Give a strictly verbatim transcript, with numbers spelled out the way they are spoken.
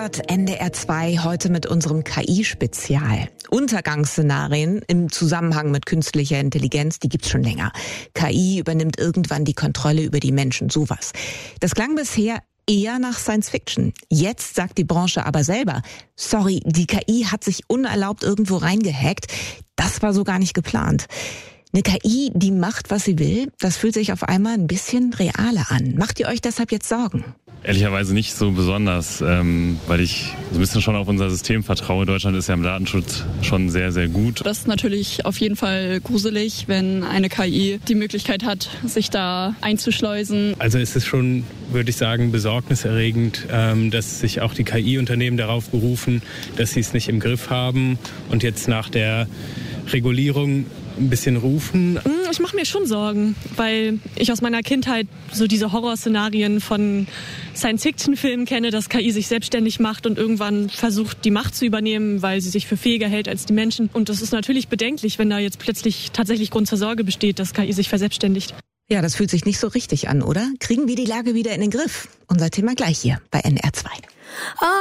hört N D R zwei heute mit unserem K I-Spezial. Untergangsszenarien im Zusammenhang mit künstlicher Intelligenz, die gibt's schon länger. K I übernimmt irgendwann die Kontrolle über die Menschen, sowas. Das klang bisher eher nach Science Fiction. Jetzt sagt die Branche aber selber, sorry, die K I hat sich unerlaubt irgendwo reingehackt. Das war so gar nicht geplant. Eine K I, die macht, was sie will, das fühlt sich auf einmal ein bisschen realer an. Macht ihr euch deshalb jetzt Sorgen? Ehrlicherweise nicht so besonders, ähm, weil ich so ein bisschen schon auf unser System vertraue. Deutschland ist ja im Datenschutz schon sehr, sehr gut. Das ist natürlich auf jeden Fall gruselig, wenn eine K I die Möglichkeit hat, sich da einzuschleusen. Also es ist schon, würde ich sagen, besorgniserregend, ähm, dass sich auch die K I-Unternehmen darauf berufen, dass sie es nicht im Griff haben und jetzt nach der Regulierung ein bisschen rufen. Ich mache mir schon Sorgen, weil ich aus meiner Kindheit so diese Horrorszenarien von Science-Fiction-Filmen kenne, dass K I sich selbstständig macht und irgendwann versucht, die Macht zu übernehmen, weil sie sich für fähiger hält als die Menschen. Und das ist natürlich bedenklich, wenn da jetzt plötzlich tatsächlich Grund zur Sorge besteht, dass K I sich verselbstständigt. Ja, das fühlt sich nicht so richtig an, oder? Kriegen wir die Lage wieder in den Griff? Unser Thema gleich hier bei N D R zwei.